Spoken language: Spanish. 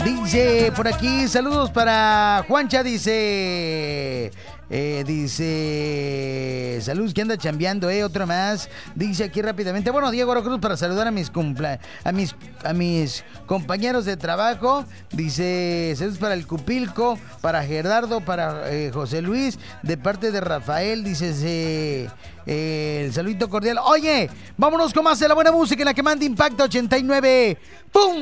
Dice por aquí, saludos para Juancha, dice... dice saludos que anda chambeando, otro más. Dice aquí rápidamente, bueno, Diego Cruz para saludar a mis compañeros de trabajo. Dice saludos para el Cupilco, para Gerardo, para José Luis, de parte de Rafael. Dice el saludito cordial. Oye, vámonos con más de la buena música en la que manda Impacto 89. ¡Pum!